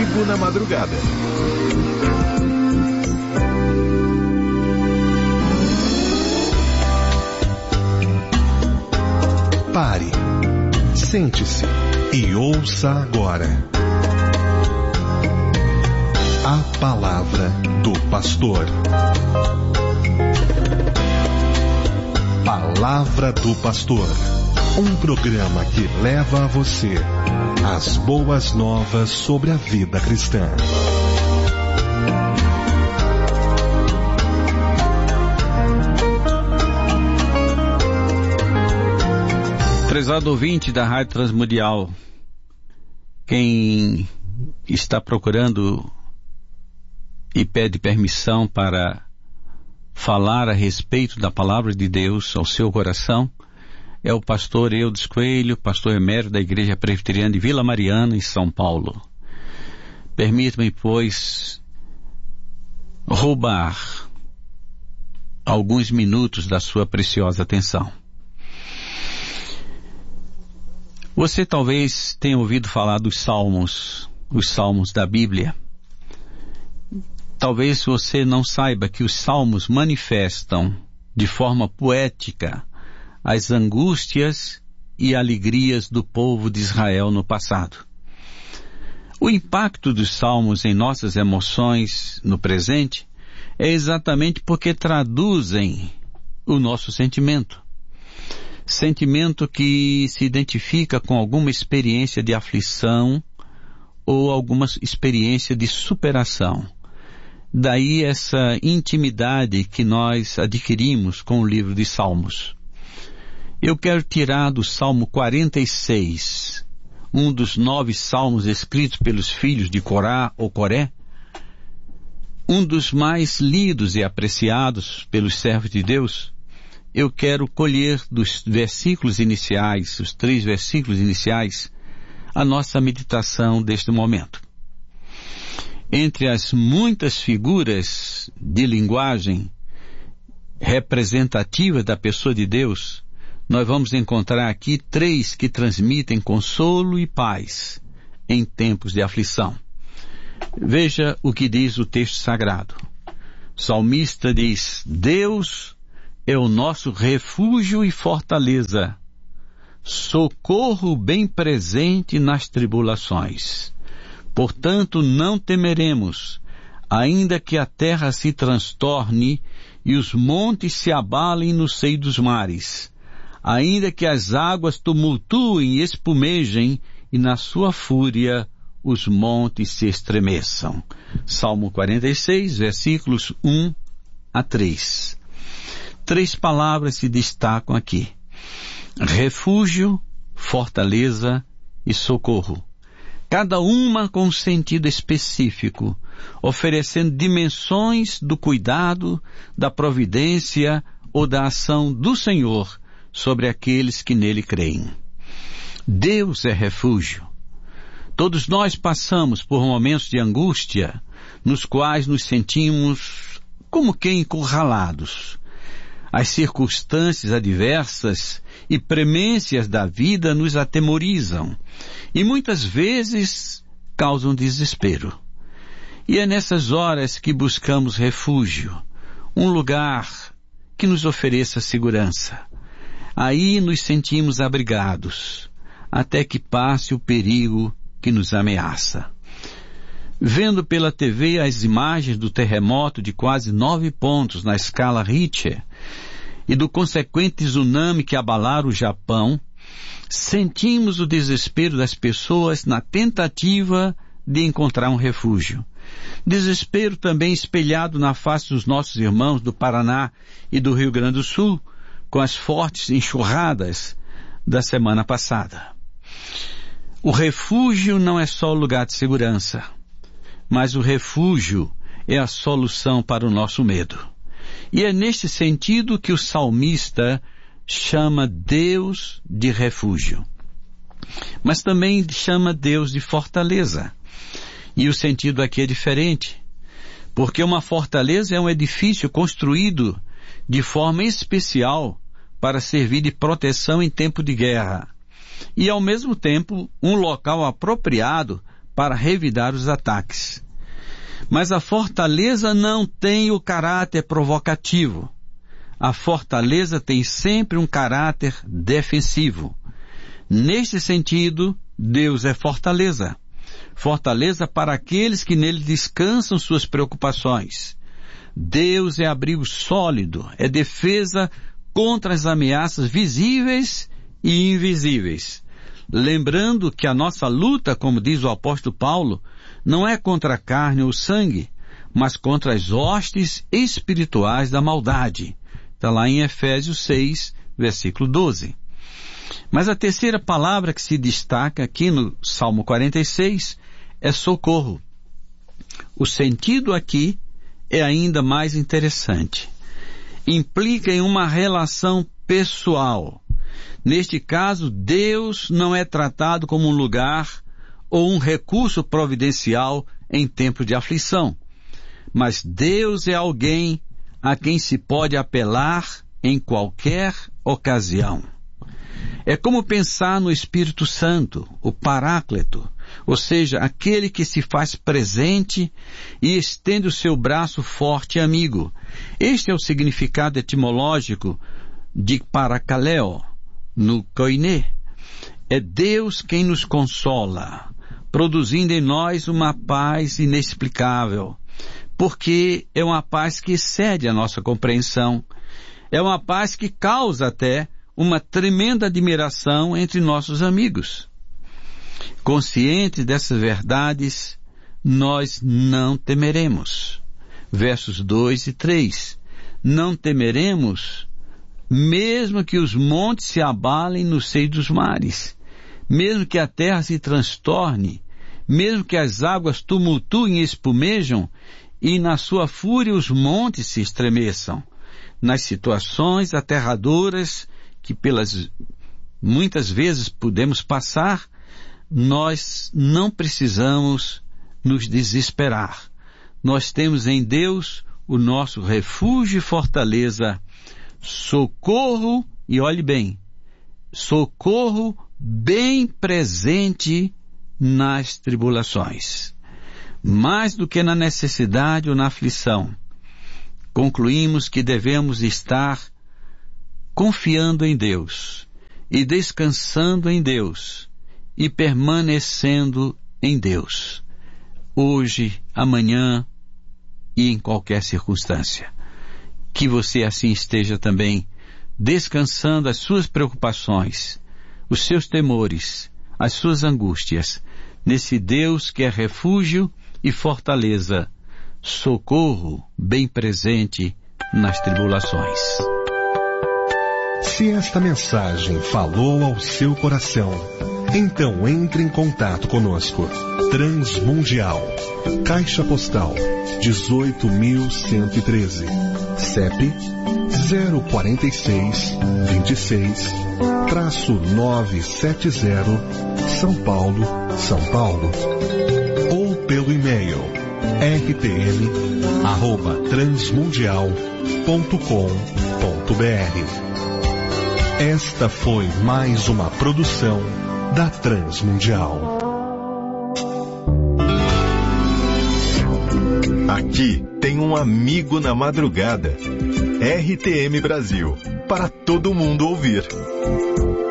Amigo na Madrugada. Pare, sente-se e ouça agora a Palavra do Pastor. Palavra do Pastor, um programa que leva a você as boas novas sobre a vida cristã. Prezado ouvinte da Rádio Transmundial, quem está procurando e pede permissão para falar a respeito da Palavra de Deus ao seu coração é o pastor Eudes Coelho, pastor emérito da Igreja Presbiteriana de Vila Mariana, em São Paulo. Permita-me, pois, roubar alguns minutos da sua preciosa atenção. Você talvez tenha ouvido falar dos Salmos, os Salmos da Bíblia. Talvez você não saiba que os Salmos manifestam de forma poética as angústias e alegrias do povo de Israel no passado. O impacto dos Salmos em nossas emoções no presente é exatamente porque traduzem o nosso sentimento. Sentimento que se identifica com alguma experiência de aflição ou alguma experiência de superação. Daí essa intimidade que nós adquirimos com o livro de Salmos. Eu quero tirar do Salmo 46, um dos 9 salmos escritos pelos filhos de Corá ou Coré, um dos mais lidos e apreciados pelos servos de Deus. Eu quero colher dos versículos iniciais, os 3 versículos iniciais, a nossa meditação deste momento. Entre as muitas figuras de linguagem representativas da pessoa de Deus, nós vamos encontrar aqui 3 que transmitem consolo e paz em tempos de aflição. Veja o que diz o texto sagrado. O salmista diz: Deus é o nosso refúgio e fortaleza, socorro bem presente nas tribulações. Portanto, não temeremos, ainda que a terra se transtorne e os montes se abalem no seio dos mares, ainda que as águas tumultuem e espumejem e na sua fúria os montes se estremeçam. Salmo 46, versículos 1 a 3. 3 palavras se destacam aqui: refúgio, fortaleza e socorro. Cada uma com um sentido específico, oferecendo dimensões do cuidado, da providência ou da ação do Senhor sobre aqueles que nele creem. Deus é refúgio. Todos nós passamos por momentos de angústia, nos quais nos sentimos como que encurralados. As circunstâncias adversas e premências da vida nos atemorizam e muitas vezes causam desespero. E é nessas horas que buscamos refúgio, um lugar que nos ofereça segurança. Aí nos sentimos abrigados, até que passe o perigo que nos ameaça. Vendo pela TV as imagens do terremoto de quase 9 pontos na escala Richter e do consequente tsunami que abalaram o Japão, sentimos o desespero das pessoas na tentativa de encontrar um refúgio. Desespero também espelhado na face dos nossos irmãos do Paraná e do Rio Grande do Sul, com as fortes enxurradas da semana passada. O refúgio não é só o lugar de segurança, mas o refúgio é a solução para o nosso medo. E é neste sentido que o salmista chama Deus de refúgio. Mas também chama Deus de fortaleza. E o sentido aqui é diferente, porque uma fortaleza é um edifício construído de forma especial para servir de proteção em tempo de guerra. E, ao mesmo tempo, um local apropriado para revidar os ataques. Mas a fortaleza não tem o caráter provocativo. A fortaleza tem sempre um caráter defensivo. Neste sentido, Deus é fortaleza. Fortaleza para aqueles que nele descansam suas preocupações. Deus é abrigo sólido, é defesa contra as ameaças visíveis e invisíveis. Lembrando que a nossa luta, como diz o apóstolo Paulo, não é contra a carne ou sangue, mas contra as hostes espirituais da maldade. Está lá em Efésios 6, versículo 12. Mas a terceira palavra que se destaca aqui no Salmo 46 é socorro. O sentido aqui é ainda mais interessante. Implica em uma relação pessoal. Neste caso, Deus não é tratado como um lugar ou um recurso providencial em tempo de aflição, mas Deus é alguém a quem se pode apelar em qualquer ocasião. É como pensar no Espírito Santo, o Paráclito, ou seja, aquele que se faz presente e estende o seu braço forte e amigo. Este é o significado etimológico de parakaleo, no koiné. É Deus quem nos consola, produzindo em nós uma paz inexplicável, porque é uma paz que excede a nossa compreensão. É uma paz que causa até uma tremenda admiração entre nossos amigos. Conscientes dessas verdades, nós não temeremos. Versos 2 e 3. Não temeremos, mesmo que os montes se abalem no seio dos mares, mesmo que a terra se transtorne, mesmo que as águas tumultuem e espumejam, e na sua fúria os montes se estremeçam. Nas situações aterradoras que muitas vezes podemos passar, nós não precisamos nos desesperar. Nós temos em Deus o nosso refúgio e fortaleza, socorro, e olhe bem, socorro bem presente nas tribulações. Mais do que na necessidade ou na aflição, concluímos que devemos estar confiando em Deus e descansando em Deus e permanecendo em Deus, hoje, amanhã e em qualquer circunstância. Que você assim esteja também, descansando as suas preocupações, os seus temores, as suas angústias, nesse Deus que é refúgio e fortaleza, socorro bem presente nas tribulações. Se esta mensagem falou ao seu coração, então entre em contato conosco. Transmundial, Caixa Postal 18.113, CEP 04626-970, São Paulo, São Paulo. Ou pelo e-mail rtm@transmundial.com.br. Esta foi mais uma produção da Transmundial. Aqui tem um amigo na madrugada. RTM Brasil, para todo mundo ouvir.